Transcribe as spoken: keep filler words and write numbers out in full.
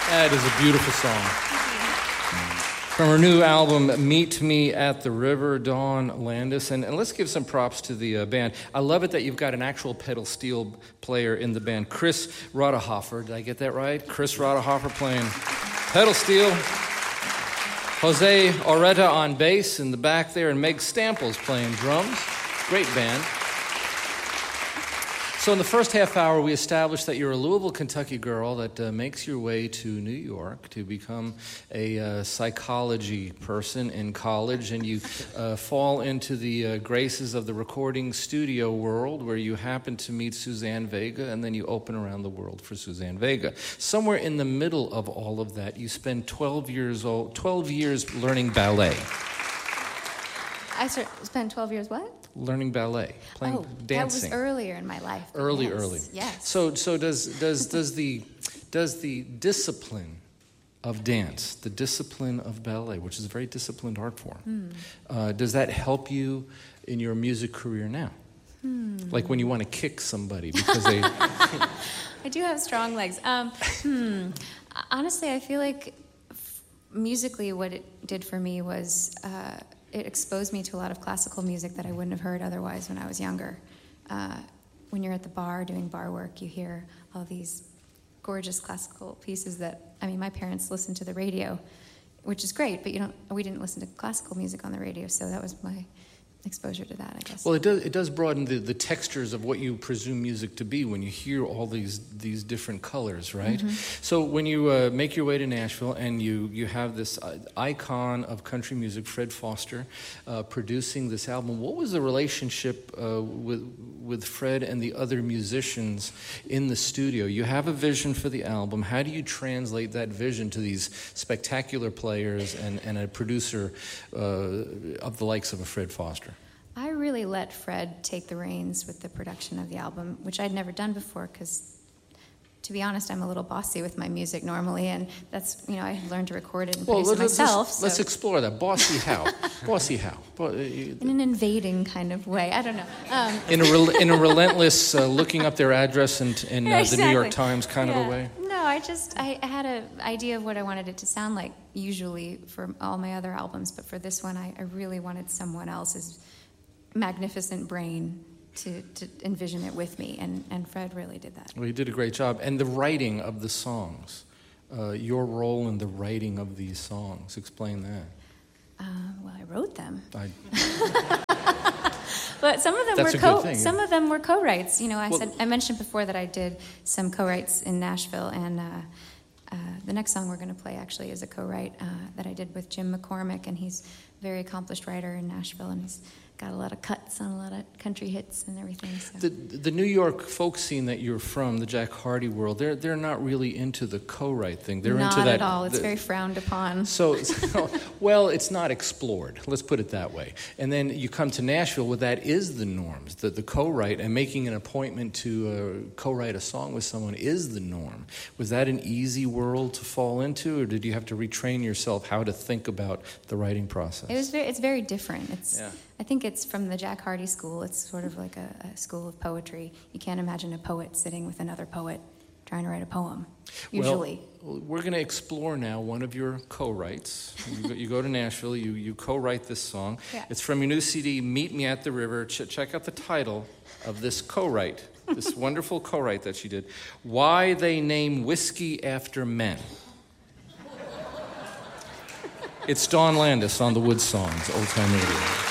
That is a beautiful song. From her new album, Meet Me at the River, Dawn Landis. And, and let's give some props to the uh, band. I love it that you've got an actual pedal steel player in the band. Chris Rodehofer, did I get that right? Chris Rodehofer playing pedal steel. Jose Oreta on bass in the back there, and Meg Stamples playing drums. Great band. So in the first half hour, we established that you're a Louisville, Kentucky girl that uh, makes your way to New York to become a uh, psychology person in college, and you uh, fall into the uh, graces of the recording studio world, where you happen to meet Suzanne Vega, and then you open around the world for Suzanne Vega. Somewhere in the middle of all of that, you spend twelve years old, twelve years learning ballet. I spent twelve years what? Learning ballet, playing oh, dancing. That was earlier in my life. Early, yes, early. Yes. So, so does does does the does the discipline of dance, the discipline of ballet, which is a very disciplined art form, mm. uh, does that help you in your music career now? Hmm. Like when you want to kick somebody because they. I do have strong legs. Um, hmm. Honestly, I feel like f- musically, what it did for me was. Uh, It exposed me to a lot of classical music that I wouldn't have heard otherwise when I was younger. Uh, when you're at the bar doing bar work, you hear all these gorgeous classical pieces that, I mean, my parents listened to the radio, which is great, but you don't. We didn't listen to classical music on the radio, so that was my exposure to that, I guess. Well, it does it does broaden the, the textures of what you presume music to be when you hear all these these different colors, right? Mm-hmm. So when you uh, make your way to Nashville and you, you have this uh, icon of country music, Fred Foster, uh, producing this album, what was the relationship uh, with with Fred and the other musicians in the studio? You have a vision for the album. How do you translate that vision to these spectacular players and, and a producer uh, of the likes of a Fred Foster? I really let Fred take the reins with the production of the album, which I'd never done before because, to be honest, I'm a little bossy with my music normally, and that's, you know, I learned to record it and well, produce let's, it myself. Let's, so. let's explore that. Bossy how? Bossy how? In an invading kind of way. I don't know. Um. In a re- in a relentless uh, looking up their address in, in uh, exactly. the New York Times kind yeah. of a way? No, I just, I, I had an idea of what I wanted it to sound like, usually for all my other albums, but for this one, I, I really wanted someone else's magnificent brain to, to envision it with me, and, and Fred really did that. Well, he did a great job. And the writing of the songs, uh, your role in the writing of these songs, explain that. Uh, well, I wrote them. I... But some of them That's were a co good thing, some yeah. of them were co-writes. You know, I well, said I mentioned before that I did some co-writes in Nashville, and uh, uh, the next song we're going to play actually is a co-write uh, that I did with Jim McCormick, and he's a very accomplished writer in Nashville, and he's got a lot of cuts on a lot of country hits and everything. So. The the New York folk scene that you're from, the Jack Hardy world, they're they're not really into the co-write thing. They're not into that. Not at all. It's the, very frowned upon. So, so, well, it's not explored. Let's put it that way. And then you come to Nashville, where that is the norms. The the co-write and making an appointment to uh, co-write a song with someone is the norm. Was that an easy world to fall into, or did you have to retrain yourself how to think about the writing process? It was very. It's very different. It's. Yeah. I think it's from the Jack Hardy school. It's sort of like a, a school of poetry. You can't imagine a poet sitting with another poet trying to write a poem, usually. Well, we're going to explore now one of your co-writes. You go, you go to Nashville, you, you co-write this song. Yeah. It's from your new C D, Meet Me at the River. Ch- check out the title of this co-write, this wonderful co-write that she did. Why They Name Whiskey After Men. It's Dawn Landis on the Wood Songs, Old Time Radio.